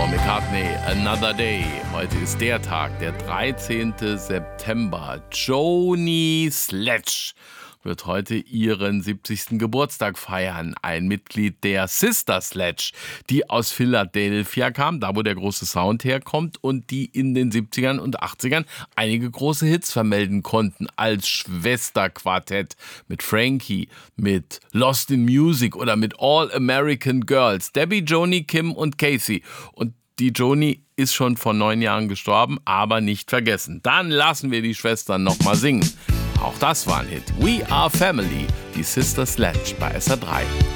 Paul McCartney, Another Day. Heute ist der Tag, der 13. September. Joni Sledge wird heute ihren 70. Geburtstag feiern. Ein Mitglied der Sister Sledge, die aus Philadelphia kam, da wo der große Sound herkommt und die in den 70ern und 80ern einige große Hits vermelden konnten als Schwesterquartett mit Frankie, mit Lost in Music oder mit All American Girls. Debbie, Joni, Kim und Casey. Und die Joni ist schon vor 9 Jahren gestorben, aber nicht vergessen. Dann lassen wir die Schwestern nochmal singen. Auch das war ein Hit. We Are Family, die Sister Sledge bei SR3.